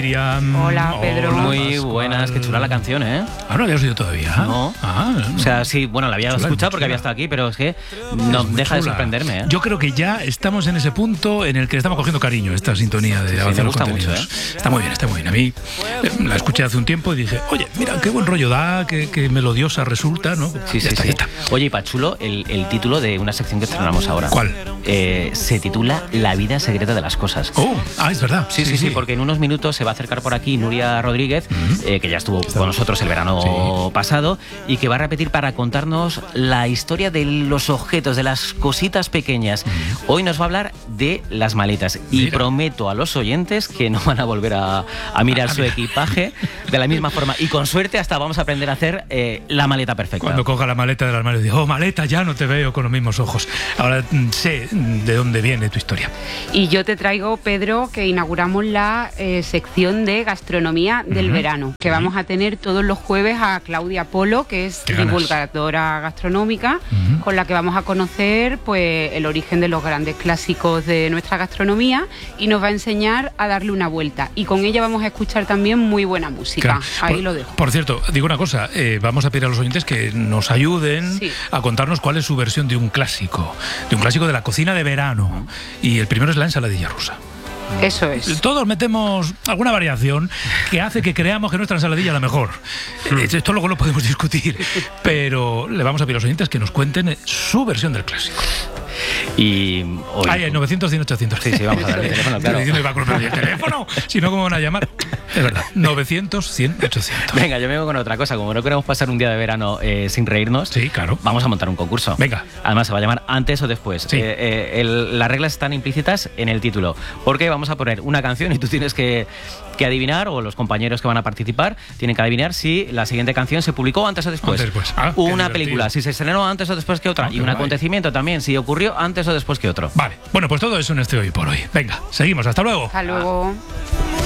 Hola, Pedro. Muy buenas, qué chula la canción, ¿eh? ¿Ah, no la habías oído todavía? No. O sea, sí, bueno, la había escuchado porque había estado aquí, pero es que no deja de sorprenderme, ¿eh? Yo creo que ya estamos en ese punto en el que le estamos cogiendo cariño a esta sintonía de Avanzar los Contenidos. Mucho, ¿eh? Está muy bien, está muy bien. A mí la escuché hace un tiempo y dije, oye, mira, qué buen rollo da, qué melodiosa resulta, ¿no? Sí. Oye, y Pachulo, el título de una sección que estrenamos ahora. ¿Cuál? Se titula La vida secreta de las cosas. Es verdad. Sí, porque en unos minutos se va a acercar por aquí Nuria Rodríguez, que ya estuvo con nosotros el verano pasado, y que va a repetir para contarnos la historia de los objetos, de las cositas pequeñas. Hoy nos va a hablar de las maletas. Y prometo a los oyentes que no van a volver a mirar su equipaje de la misma forma. Y con suerte hasta vamos a aprender a hacer la maleta perfecta. Cuando coja la maleta del armario y digo, maleta, ya no te veo con los mismos ojos. Ahora sé de dónde viene tu historia. Y yo te traigo, Pedro, que inauguramos la sección de gastronomía del verano, que vamos a tener todos los jueves a Claudia Polo, que es divulgadora gastronómica, con la que vamos a conocer pues el origen de los grandes clásicos de nuestra gastronomía y nos va a enseñar a darle una vuelta. Y con ella vamos a escuchar también muy buena música. Ahí lo dejo. Por cierto, digo una cosa, vamos a pedir a los oyentes que nos ayuden a contarnos cuál es su versión de un clásico de la cocina de verano. Y el primero es la ensaladilla rusa. Eso es. Todos metemos alguna variación que hace que creamos que nuestra ensaladilla es la mejor. Esto luego lo podemos discutir, pero le vamos a pedir a los oyentes que nos cuenten su versión del clásico. Y hoy... hay 900, 100, 800. Sí, vamos a dar el teléfono, claro. ¿El teléfono? Si no, ¿cómo van a llamar? Es verdad, 900, 100, 800. Venga, yo me voy con otra cosa. Como no queremos pasar un día de verano sin reírnos, claro, vamos a montar un concurso. Venga. Además, se va a llamar Antes o Después. Las reglas están implícitas en el título. Porque vamos a poner una canción y tú tienes que adivinar, o los compañeros que van a participar tienen que adivinar si la siguiente canción se publicó antes o después. Una película, si se estrenó antes o después que otra. Y un acontecimiento también, si ocurrió antes o después que otro. Vale, bueno, pues todo eso en este Hoy por Hoy. Venga, seguimos, hasta luego. Hasta luego.